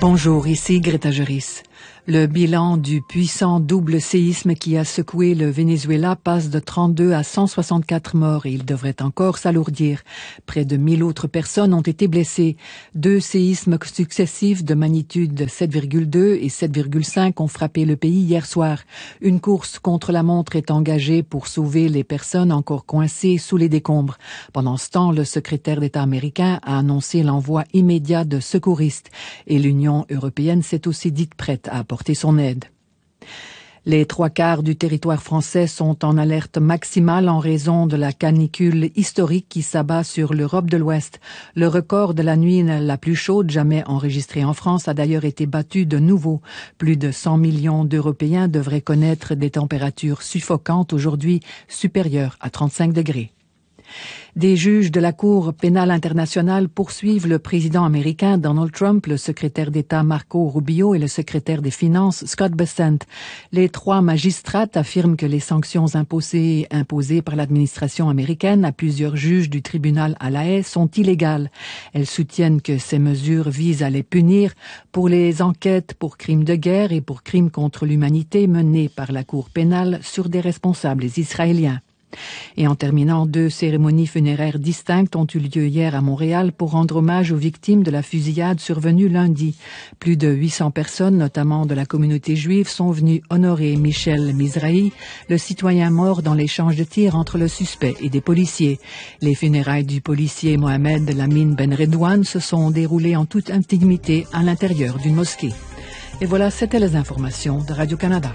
Bonjour, ici Greta Juris. Le bilan du puissant double séisme qui a secoué le Venezuela passe de 32 à 164 morts et il devrait encore s'alourdir. Près de 1000 autres personnes ont été blessées. 2 séismes successifs de magnitude 7,2 et 7,5 ont frappé le pays hier soir. Une course contre la montre est engagée pour sauver les personnes encore coincées sous les décombres. Pendant ce temps, le secrétaire d'État américain a annoncé l'envoi immédiat de secouristes et l'Union européenne s'est aussi dite prête à apporter son aide. Les 3/4 du territoire français sont en alerte maximale en raison de la canicule historique qui s'abat sur l'Europe de l'Ouest. Le record de la nuit la plus chaude jamais enregistrée en France a d'ailleurs été battu de nouveau. Plus de 100 millions d'Européens devraient connaître des températures suffocantes aujourd'hui supérieures à 35 degrés. Des juges de la Cour pénale internationale poursuivent le président américain Donald Trump, le secrétaire d'État Marco Rubio et le secrétaire des Finances Scott Bessent. Les 3 magistrates affirment que les sanctions imposées par l'administration américaine à plusieurs juges du tribunal à La Haye sont illégales. Elles soutiennent que ces mesures visent à les punir pour les enquêtes pour crimes de guerre et pour crimes contre l'humanité menées par la Cour pénale sur des responsables israéliens. Et en terminant, 2 cérémonies funéraires distinctes ont eu lieu hier à Montréal pour rendre hommage aux victimes de la fusillade survenue lundi. Plus de 800 personnes, notamment de la communauté juive, sont venues honorer Michel Mizrahi, le citoyen mort dans l'échange de tirs entre le suspect et des policiers. Les funérailles du policier Mohamed Lamine Ben Redouane se sont déroulées en toute intimité à l'intérieur d'une mosquée. Et voilà, c'était les informations de Radio-Canada.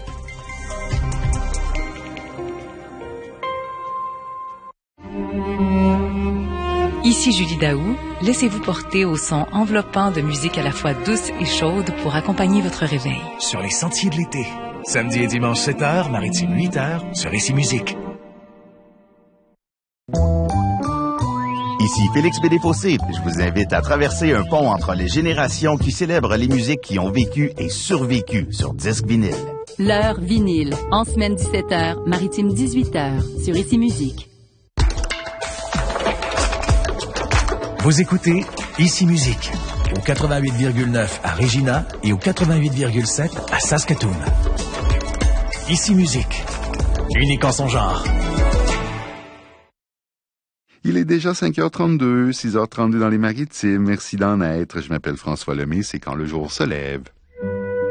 Ici Julie Daou, laissez-vous porter au son enveloppant de musique à la fois douce et chaude pour accompagner votre réveil. Sur les sentiers de l'été, samedi et dimanche 7h, maritime 8h, sur Ici Musique. Ici Félix Bédéfossé. Je vous invite à traverser un pont entre les générations qui célèbrent les musiques qui ont vécu et survécu sur disque vinyle. L'heure vinyle, en semaine 17h, maritime 18h, sur Ici Musique. Vous écoutez Ici Musique, au 88,9 à Regina et au 88,7 à Saskatoon. Ici Musique, unique en son genre. Il est déjà 5h32, 6h32 dans les maritimes. Merci d'en être. Je m'appelle François Lemay, c'est quand le jour se lève.